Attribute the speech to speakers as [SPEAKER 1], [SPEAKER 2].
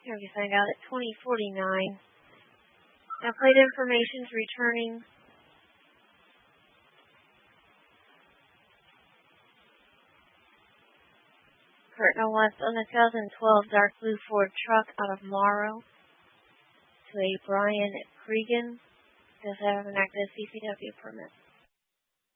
[SPEAKER 1] Here we find out at 2049. Now plate information's returning. Curtain West on a 2012 dark blue Ford truck out of Morrow to a Brian Cregan. Does have an active CCW permit.